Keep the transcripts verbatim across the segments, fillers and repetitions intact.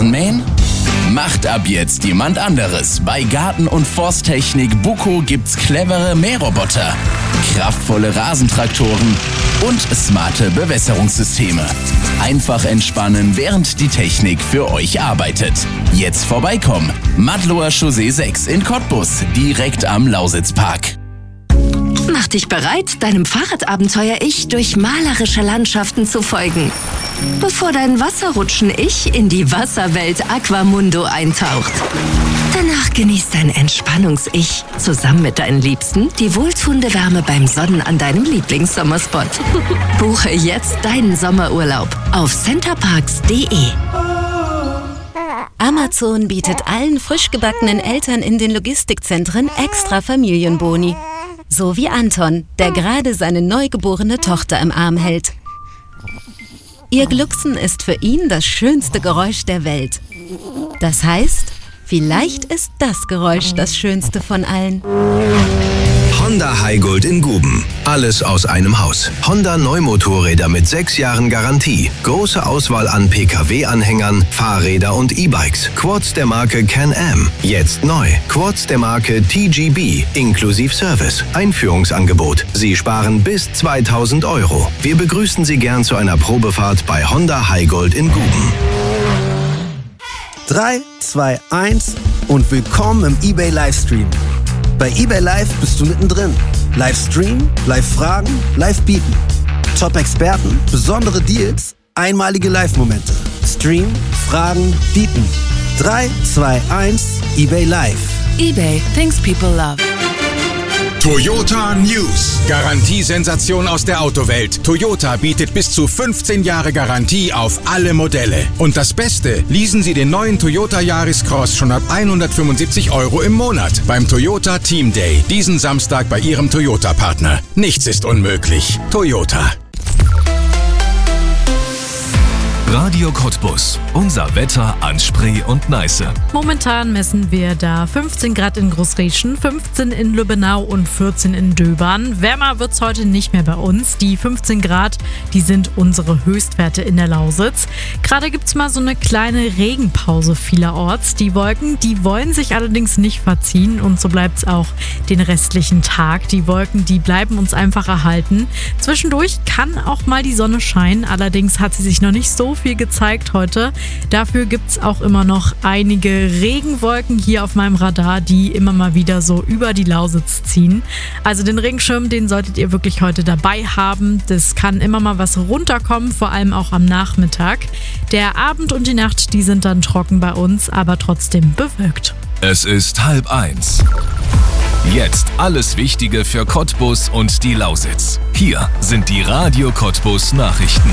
Rasenmähen? Macht ab jetzt jemand anderes. Bei Garten- und Forsttechnik Buco gibt's clevere Mähroboter, kraftvolle Rasentraktoren und smarte Bewässerungssysteme. Einfach entspannen, während die Technik für euch arbeitet. Jetzt vorbeikommen. Madloer Chaussee sechs in Cottbus, direkt am Lausitzpark. Mach dich bereit, deinem Fahrradabenteuer-Ich durch malerische Landschaften zu folgen, bevor dein Wasserrutschen-Ich in die Wasserwelt Aquamundo eintaucht. Danach genießt dein Entspannungs-Ich zusammen mit deinen Liebsten die wohltuende Wärme beim Sonnen an deinem Lieblingssommerspot. Buche jetzt deinen Sommerurlaub auf centerparks punkt de. Amazon bietet allen frisch gebackenen Eltern in den Logistikzentren extra Familienboni. So wie Anton, der gerade seine neugeborene Tochter im Arm hält. Ihr Glucksen ist für ihn das schönste Geräusch der Welt. Das heißt, vielleicht ist das Geräusch das schönste von allen. Honda Highgold in Guben. Alles aus einem Haus. Honda Neumotorräder mit sechs Jahren Garantie. Große Auswahl an P K W-Anhängern, Fahrräder und E-Bikes. Quads der Marke Can-Am. Jetzt neu. Quads der Marke T G B. Inklusiv Service. Einführungsangebot. Sie sparen bis zweitausend Euro. Wir begrüßen Sie gern zu einer Probefahrt bei Honda Highgold in Guben. drei, zwei, eins und willkommen im eBay Livestream. Bei eBay Live bist du mittendrin. Livestream, Live-Fragen, Live-Bieten. Top-Experten, besondere Deals, einmalige Live-Momente. Stream, Fragen, Bieten. drei, zwei, eins, eBay Live. eBay, things people love. Toyota News. Garantiesensation aus der Autowelt. Toyota bietet bis zu fünfzehn Jahre Garantie auf alle Modelle. Und das Beste, leasen Sie den neuen Toyota Yaris Cross schon ab hundertfünfundsiebzig Euro im Monat beim Toyota Team Day. Diesen Samstag bei Ihrem Toyota-Partner. Nichts ist unmöglich. Toyota. Radio Cottbus. Unser Wetter an Spree und Neiße. Momentan messen wir da fünfzehn Grad in Großrieschen, fünfzehn in Lübbenau und vierzehn in Döbern. Wärmer wird's heute nicht mehr bei uns. Die fünfzehn Grad, die sind unsere Höchstwerte in der Lausitz. Gerade gibt's mal so eine kleine Regenpause vielerorts. Die Wolken, die wollen sich allerdings nicht verziehen und so bleibt's auch den restlichen Tag. Die Wolken, die bleiben uns einfach erhalten. Zwischendurch kann auch mal die Sonne scheinen, allerdings hat sie sich noch nicht so viel gezeigt heute. Dafür gibt es auch immer noch einige Regenwolken hier auf meinem Radar, die immer mal wieder so über die Lausitz ziehen. Also den Regenschirm, den solltet ihr wirklich heute dabei haben. Das kann immer mal was runterkommen, vor allem auch am Nachmittag. Der Abend und die Nacht, die sind dann trocken bei uns, aber trotzdem bewölkt. Es ist halb eins. Jetzt alles Wichtige für Cottbus und die Lausitz. Hier sind die Radio Cottbus Nachrichten.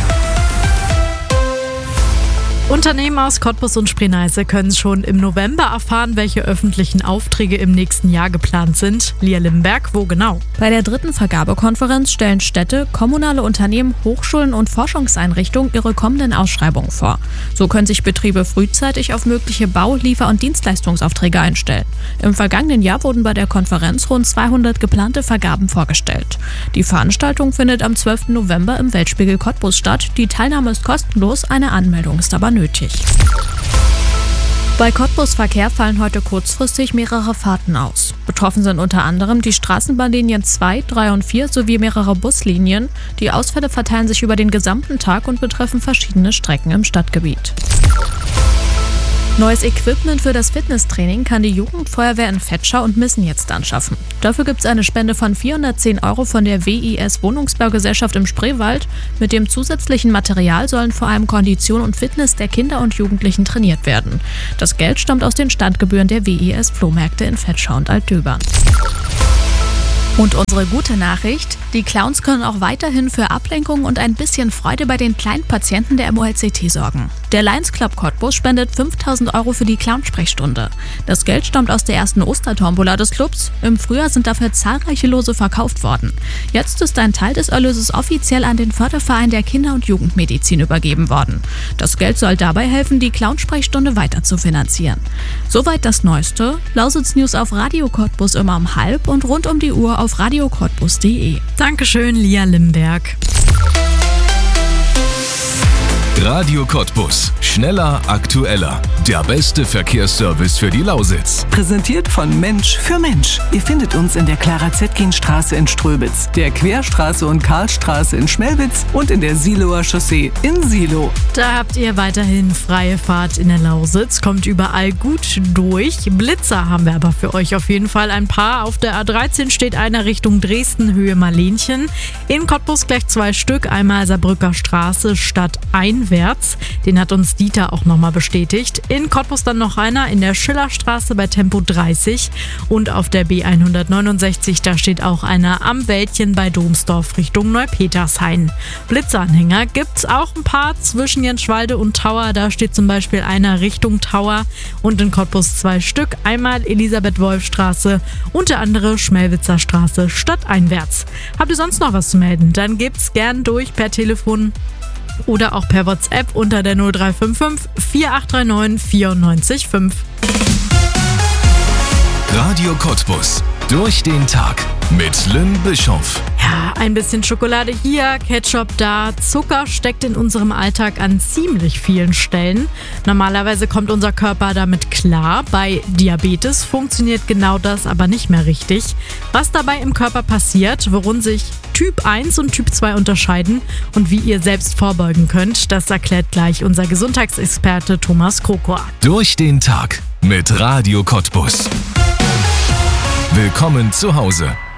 Unternehmen aus Cottbus und Spree-Neiße können schon im November erfahren, welche öffentlichen Aufträge im nächsten Jahr geplant sind. Lia Limberg, wo genau? Bei der dritten Vergabekonferenz stellen Städte, kommunale Unternehmen, Hochschulen und Forschungseinrichtungen ihre kommenden Ausschreibungen vor. So können sich Betriebe frühzeitig auf mögliche Bau-, Liefer- und Dienstleistungsaufträge einstellen. Im vergangenen Jahr wurden bei der Konferenz rund zweihundert geplante Vergaben vorgestellt. Die Veranstaltung findet am zwölften November im Weltspiegel Cottbus statt. Die Teilnahme ist kostenlos, eine Anmeldung ist aber nötig. Nötig. Bei Cottbus Verkehr fallen heute kurzfristig mehrere Fahrten aus. Betroffen sind unter anderem die Straßenbahnlinien zwei, drei und vier sowie mehrere Buslinien. Die Ausfälle verteilen sich über den gesamten Tag und betreffen verschiedene Strecken im Stadtgebiet. Neues Equipment für das Fitnesstraining kann die Jugendfeuerwehr in Vetschau und Missen jetzt anschaffen. Dafür gibt es eine Spende von vierhundertzehn Euro von der W I S Wohnungsbaugesellschaft im Spreewald. Mit dem zusätzlichen Material sollen vor allem Kondition und Fitness der Kinder und Jugendlichen trainiert werden. Das Geld stammt aus den Standgebühren der W I S Flohmärkte in Vetschau und Altdöbern. Und unsere gute Nachricht, die Clowns können auch weiterhin für Ablenkung und ein bisschen Freude bei den kleinen Patienten der M O L C T sorgen. Der Lions Club Cottbus spendet fünftausend Euro für die Clownsprechstunde. Das Geld stammt aus der ersten Ostertombola des Clubs. Im Frühjahr sind dafür zahlreiche Lose verkauft worden. Jetzt ist ein Teil des Erlöses offiziell an den Förderverein der Kinder- und Jugendmedizin übergeben worden. Das Geld soll dabei helfen, die Clownsprechstunde weiter zu finanzieren. Soweit das Neueste. Lausitz News auf Radio Cottbus immer um halb und rund um die Uhr auf radio cottbus punkt de. Dankeschön, Lia Limberg. Radio Cottbus. Schneller, aktueller. Der beste Verkehrsservice für die Lausitz. Präsentiert von Mensch für Mensch. Ihr findet uns in der Clara-Zetkin-Straße in Ströbitz, der Querstraße und Karlstraße in Schmelwitz und in der Siloer Chaussee in Silo. Da habt ihr weiterhin freie Fahrt in der Lausitz. Kommt überall gut durch. Blitzer haben wir aber für euch auf jeden Fall ein paar. Auf der A dreizehn steht einer Richtung Dresden, Höhe Marlenchen. In Cottbus gleich zwei Stück. Einmal Saarbrücker Straße stadteinwärts. Den hat uns Dieter auch nochmal bestätigt. In Cottbus dann noch einer in der Schillerstraße bei Tempo dreißig. Und auf der B hundertneunundsechzig, da steht auch einer am Wäldchen bei Domsdorf Richtung Neupetershain. Blitzeranhänger gibt's auch ein paar zwischen Jenschwalde und Tauer. Da steht zum Beispiel einer Richtung Tauer. Und in Cottbus zwei Stück. Einmal Elisabeth-Wolf-Straße und der andere Schmelwitzer Straße stadteinwärts. Habt ihr sonst noch was zu melden? Dann gebt's gern durch per Telefon oder auch per WhatsApp unter der null drei fünf fünf vier acht drei neun vier neun fünf. Radio Cottbus. Durch den Tag mit Lynn Bischoff. Ja, ein bisschen Schokolade hier, Ketchup da. Zucker steckt in unserem Alltag an ziemlich vielen Stellen. Normalerweise kommt unser Körper damit klar. Bei Diabetes funktioniert genau das aber nicht mehr richtig. Was dabei im Körper passiert, worin sich Typ eins und Typ zwei unterscheiden und wie ihr selbst vorbeugen könnt, das erklärt gleich unser Gesundheitsexperte Thomas Krokor. Durch den Tag mit Radio Cottbus. Willkommen zu Hause.